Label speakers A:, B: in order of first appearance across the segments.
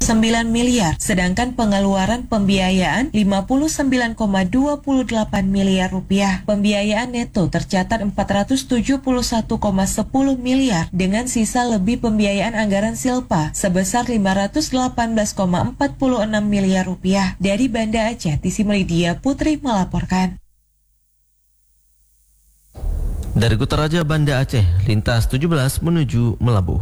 A: miliar, sedangkan pengeluaran pembiayaan 59,28 miliar rupiah. Pembiayaan neto tercatat 471,10 miliar dengan sisa lebih pembiayaan anggaran Silpa sebesar 518,46 miliar rupiah. Dari Banda Aceh, Tisi Melidia Putri melaporkan.
B: Dari Kutaraja Banda Aceh, lintas 17 menuju Melabuh.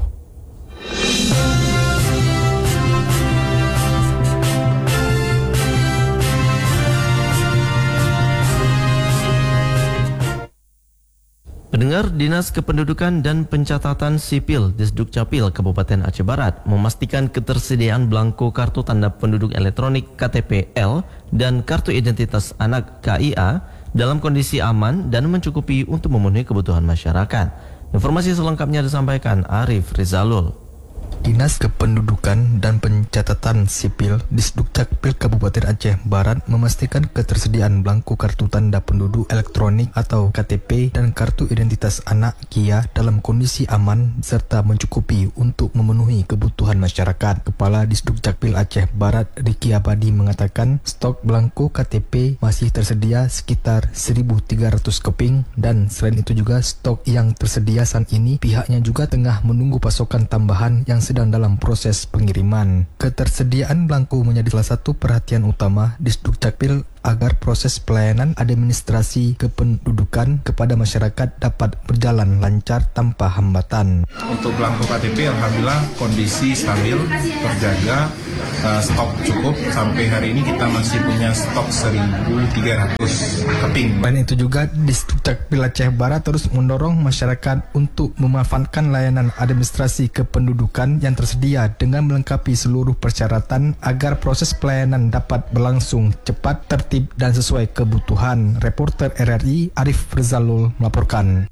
B: Pendengar, Dinas Kependudukan dan Pencatatan Sipil Disdukcapil Kabupaten Aceh Barat memastikan ketersediaan belangko kartu tanda penduduk elektronik KTP-L dan kartu identitas anak KIA dalam kondisi aman dan mencukupi untuk memenuhi kebutuhan masyarakat. Informasi selengkapnya disampaikan Arif Rizalul.
C: Dinas Kependudukan dan Pencatatan Sipil Disdukcapil Kabupaten Aceh Barat memastikan ketersediaan belangko kartu tanda penduduk elektronik atau KTP dan kartu identitas anak KIA dalam kondisi aman serta mencukupi untuk memenuhi kebutuhan masyarakat. Kepala Disdukcapil Aceh Barat Riki Abadi mengatakan stok belangko KTP masih tersedia sekitar 1.300 keping dan selain itu juga stok yang tersedia saat ini pihaknya juga tengah menunggu pasokan tambahan yang sedang dalam proses pengiriman. Ketersediaan belangko menjadi salah satu perhatian utama Disdukcapil agar proses pelayanan administrasi kependudukan kepada masyarakat dapat berjalan lancar tanpa hambatan.
D: Untuk belangko KTP, alhamdulillah kondisi stabil, terjaga, stok cukup. Sampai hari ini kita masih punya stok 1.300 keping.
C: Selain itu juga Disdukcapil Aceh Barat terus mendorong masyarakat untuk memanfaatkan layanan administrasi kependudukan yang tersedia dengan melengkapi seluruh persyaratan agar proses pelayanan dapat berlangsung cepat, tertib dan sesuai kebutuhan. Reporter RRI Arif Rizalul melaporkan.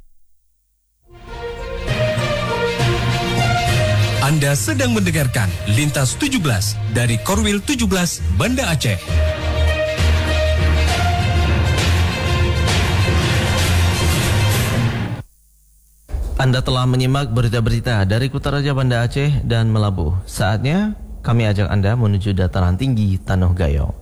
E: Anda sedang mendengarkan Lintas 17 dari Korwil 17 Banda Aceh.
B: Anda telah menyimak berita-berita dari Kutaraja Banda Aceh dan Melabuh. Saatnya kami ajak Anda menuju dataran tinggi Tanoh Gayo.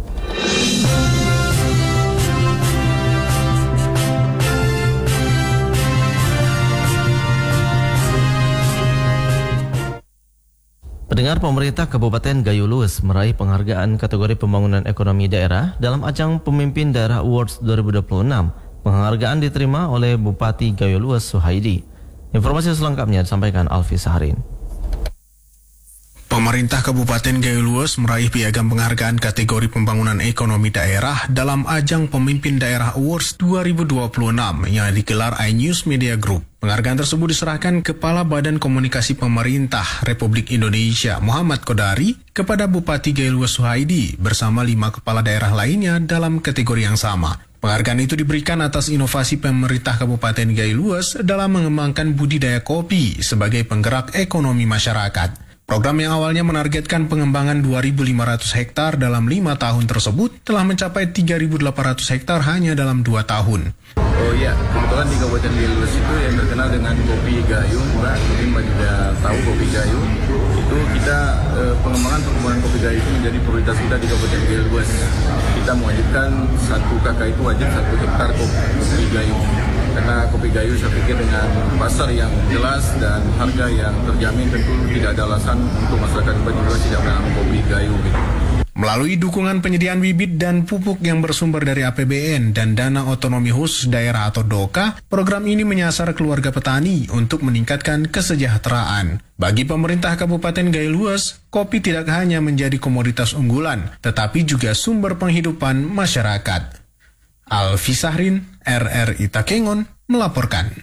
B: Pendengar, pemerintah Kabupaten Gayo Lues meraih penghargaan kategori pembangunan ekonomi daerah dalam ajang Pemimpin Daerah Awards 2026. Penghargaan diterima oleh Bupati Gayo Lues Suhaidi. Informasi selengkapnya disampaikan Alfi Sahrin.
F: Pemerintah Kabupaten Gayo Lues meraih piagam penghargaan kategori pembangunan ekonomi daerah dalam ajang Pemimpin Daerah Awards 2026 yang digelar iNews Media Group. Penghargaan tersebut diserahkan Kepala Badan Komunikasi Pemerintah Republik Indonesia Muhammad Kodari kepada Bupati Gayo Lues Suhaidi bersama 5 kepala daerah lainnya dalam kategori yang sama. Penghargaan itu diberikan atas inovasi pemerintah Kabupaten Gayo Lues dalam mengembangkan budidaya kopi sebagai penggerak ekonomi masyarakat. Program yang awalnya menargetkan pengembangan 2.500 hektar dalam 5 tahun tersebut telah mencapai 3.800 hektar hanya dalam 2 tahun.
G: Oh iya, kebetulan di Kabupaten Gayo Lues itu yang terkenal dengan kopi Gayo, Mbak. Mungkin Mbak juga tahu kopi Gayo. Itu kita pengembangan kopi Gayo itu menjadi prioritas kita di Kabupaten Gayo Lues. Kita mewajibkan 1 KK itu wajib 1 hektar kopi Gayo. Karena kopi Gayo saya pikir dengan pasar yang jelas dan harga yang terjamin tentu tidak ada alasan untuk masyarakat Kabupaten Gayo tidak menanam kopi Gayo gitu.
F: Melalui dukungan penyediaan bibit dan pupuk yang bersumber dari APBN dan Dana Otonomi Khusus Daerah atau DOKA, program ini menyasar keluarga petani untuk meningkatkan kesejahteraan. Bagi pemerintah Kabupaten Gayo Lues, kopi tidak hanya menjadi komoditas unggulan, tetapi juga sumber penghidupan masyarakat. Alfi Sahrin, RRI Takengon, melaporkan.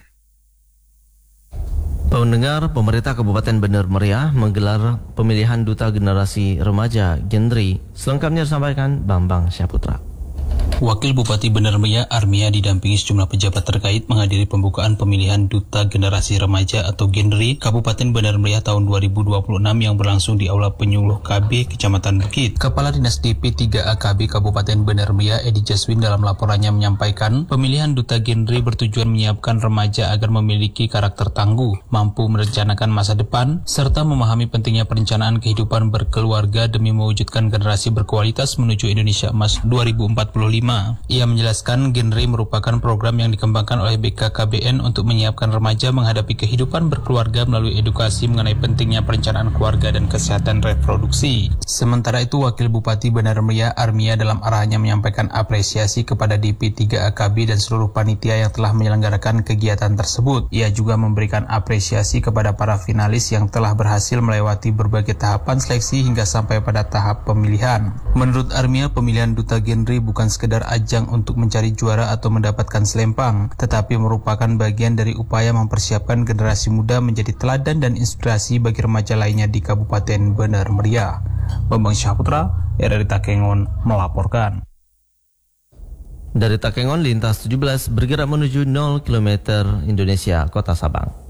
B: Pendengar, pemerintah Kabupaten Bener Meriah menggelar pemilihan Duta Generasi Remaja Gendri. Selengkapnya disampaikan Bambang Syaputra.
H: Wakil Bupati Bandar Meriah Armia didampingi sejumlah pejabat terkait menghadiri pembukaan pemilihan Duta Generasi Remaja atau Genri Kabupaten Bandar Meriah tahun 2026 yang berlangsung di Aula Penyuluh KB Kecamatan Bukit. Kepala Dinas DP3A KB Kabupaten Bandar Meriah Edi Jaswin dalam laporannya menyampaikan pemilihan Duta Genri bertujuan menyiapkan remaja agar memiliki karakter tangguh, mampu merencanakan masa depan, serta memahami pentingnya perencanaan kehidupan berkeluarga demi mewujudkan generasi berkualitas menuju Indonesia Emas 2045. Ia menjelaskan Genri merupakan program yang dikembangkan oleh BKKBN untuk menyiapkan remaja menghadapi kehidupan berkeluarga melalui edukasi mengenai pentingnya perencanaan keluarga dan kesehatan reproduksi. Sementara itu, Wakil Bupati Bandar Meriah Armia dalam arahannya menyampaikan apresiasi kepada DP3AKB dan seluruh panitia yang telah menyelenggarakan kegiatan tersebut. Ia juga memberikan apresiasi kepada para finalis yang telah berhasil melewati berbagai tahapan seleksi hingga sampai pada tahap pemilihan. Menurut Armia, pemilihan Duta Genri bukan sekedar ajang untuk mencari juara atau mendapatkan selempang, tetapi merupakan bagian dari upaya mempersiapkan generasi muda menjadi teladan dan inspirasi bagi remaja lainnya di Kabupaten Bandar Meriah. Bambang Syahputra, RRI Takengon melaporkan.
B: Dari Takengon, lintas 17 bergerak menuju 0 km Indonesia, Kota Sabang.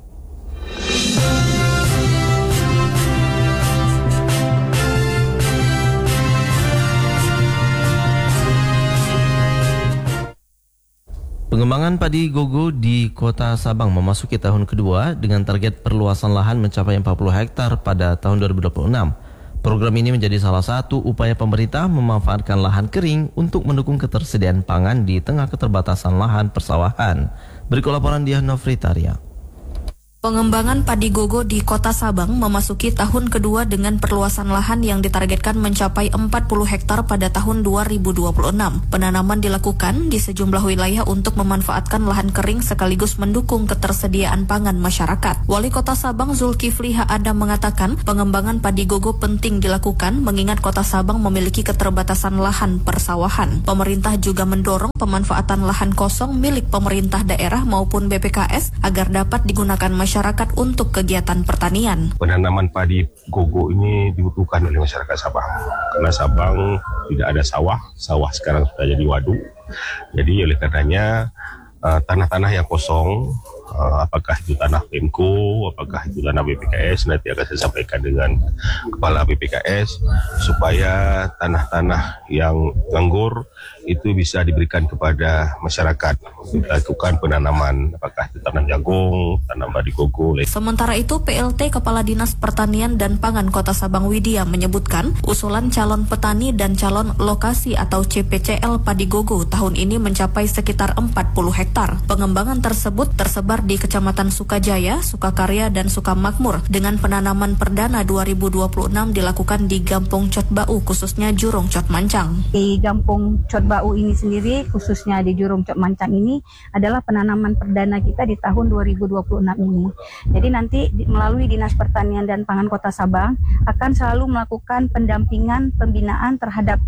B: Pengembangan padi gogo di Kota Sabang memasuki tahun kedua dengan target perluasan lahan mencapai 40 hektar pada tahun 2026. Program ini menjadi salah satu upaya pemerintah memanfaatkan lahan kering untuk mendukung ketersediaan pangan di tengah keterbatasan lahan persawahan. Berikut laporan Diah Nofritaria.
I: Pengembangan padi gogo di Kota Sabang memasuki tahun kedua dengan perluasan lahan yang ditargetkan mencapai 40 hektar pada tahun 2026. Penanaman dilakukan di sejumlah wilayah untuk memanfaatkan lahan kering sekaligus mendukung ketersediaan pangan masyarakat. Wali Kota Sabang Zulkifli Adam mengatakan pengembangan padi gogo penting dilakukan mengingat Kota Sabang memiliki keterbatasan lahan persawahan. Pemerintah juga mendorong pemanfaatan lahan kosong milik pemerintah daerah maupun BPKS agar dapat digunakan masyarakat untuk kegiatan pertanian.
J: Penanaman padi gogo ini dibutuhkan oleh masyarakat Sabang karena Sabang tidak ada sawah sekarang sudah jadi waduk. Jadi oleh karenanya tanah-tanah yang kosong, apakah itu tanah Pemko, apakah itu tanah BPKS, nanti akan saya sampaikan dengan Kepala BPKS supaya tanah-tanah yang nganggur itu bisa diberikan kepada masyarakat untuk lakukan penanaman, apakah itu tanam jagung, tanam padi gogo.
I: Sementara itu, PLT Kepala Dinas Pertanian dan Pangan Kota Sabang Widya menyebutkan usulan calon petani dan calon lokasi atau CPCL padi gogo tahun ini mencapai sekitar 40 hektar. Pengembangan tersebut tersebar di Kecamatan Sukajaya, Sukakarya, dan Sukamakmur dengan penanaman perdana 2026 dilakukan di Gampong Cotbau, khususnya Jurong Cotmancang.
K: Di Gampong Cotbau ini sendiri, khususnya di Jurong Cotmancang ini adalah penanaman perdana kita di tahun 2026 ini. Jadi nanti melalui Dinas Pertanian dan Pangan Kota Sabang akan selalu melakukan pendampingan, pembinaan terhadap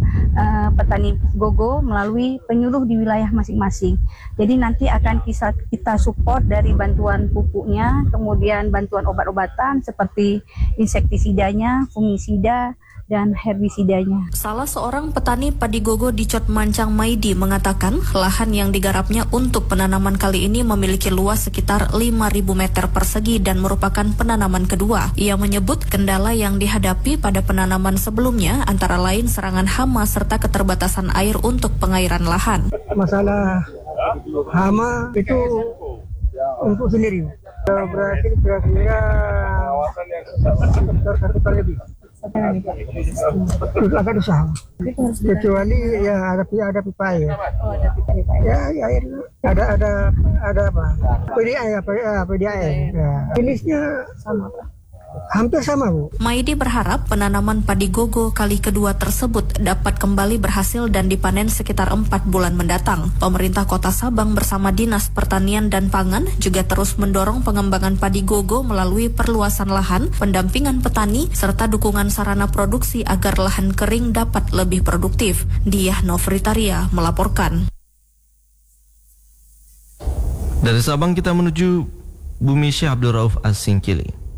K: petani gogo melalui penyuluh di wilayah masing-masing. Jadi nanti akan kita support dari bantuan pupuknya, kemudian bantuan obat-obatan seperti insektisidanya, fungisida, dan herbisidanya.
I: Salah seorang petani padi gogo di Cotmancang Maidi mengatakan lahan yang digarapnya untuk penanaman kali ini memiliki luas sekitar 5.000 meter persegi dan merupakan penanaman kedua. Ia menyebut kendala yang dihadapi pada penanaman sebelumnya antara lain serangan hama serta keterbatasan air untuk pengairan lahan.
L: Masalah hama itu untuk sendiri. Berarti kira-kira satu kali lebih. Agak susah. Kecuali ya ada pipa air. Ya air ada apa? PDAM. Ya. Jenisnya sama. Hampir sama, Bu.
I: Maidi berharap penanaman padi gogo kali kedua tersebut dapat kembali berhasil dan dipanen sekitar 4 bulan mendatang. Pemerintah Kota Sabang bersama Dinas Pertanian dan Pangan juga terus mendorong pengembangan padi gogo melalui perluasan lahan, pendampingan petani, serta dukungan sarana produksi agar lahan kering dapat lebih produktif. Diah Nofritaria melaporkan.
B: Dari Sabang kita menuju Bumi Syekh Abdul Rauf As-Singkili.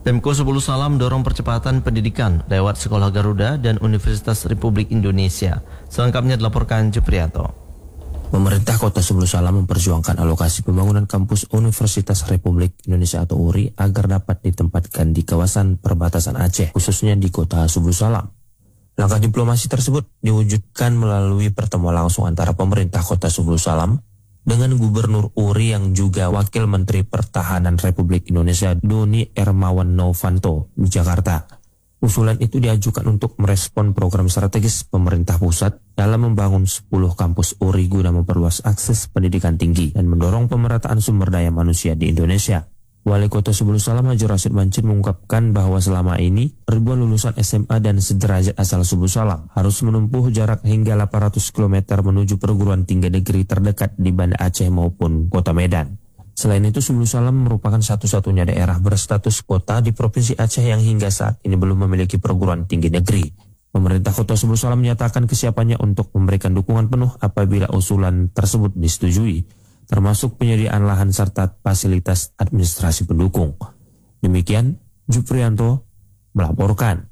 B: Pemko 10 Salam dorong percepatan pendidikan lewat Sekolah Garuda dan Universitas Republik Indonesia. Selengkapnya dilaporkan Juprianto.
M: Pemerintah Kota 10 Salam memperjuangkan alokasi pembangunan kampus Universitas Republik Indonesia atau URI agar dapat ditempatkan di kawasan perbatasan Aceh, khususnya di Kota 10 Salam. Langkah diplomasi tersebut diwujudkan melalui pertemuan langsung antara pemerintah Kota 10 Salam dengan Gubernur URI yang juga Wakil Menteri Pertahanan Republik Indonesia Doni Ermawan Novanto di Jakarta. Usulan itu diajukan untuk merespon program strategis pemerintah pusat dalam membangun 10 kampus URI guna memperluas akses pendidikan tinggi dan mendorong pemerataan sumber daya manusia di Indonesia. Wali Kota 10 Salam Haji Rashid Mancin mengungkapkan bahwa selama ini ribuan lulusan SMA dan sederajat asal 10 Salam harus menempuh jarak hingga 800 km menuju perguruan tinggi negeri terdekat di Banda Aceh maupun Kota Medan. Selain itu, 10 Salam merupakan satu-satunya daerah berstatus kota di Provinsi Aceh yang hingga saat ini belum memiliki perguruan tinggi negeri. Pemerintah Kota 10 Salam menyatakan kesiapannya untuk memberikan dukungan penuh apabila usulan tersebut disetujui, termasuk penyediaan lahan serta fasilitas administrasi pendukung. Demikian, Juprianto melaporkan.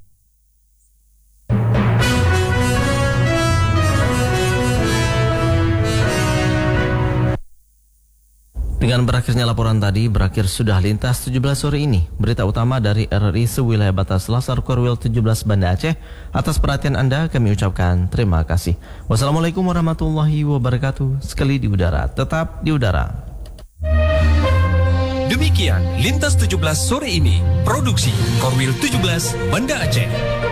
B: Dengan berakhirnya laporan tadi, berakhir sudah Lintas 17 sore ini. Berita utama dari RRI sewilayah batas Selasar Korwil 17 Banda Aceh. Atas perhatian Anda kami ucapkan terima kasih. Wassalamualaikum warahmatullahi wabarakatuh. Sekali di udara, tetap di udara.
E: Demikian Lintas 17 sore ini. Produksi Korwil 17 Banda Aceh.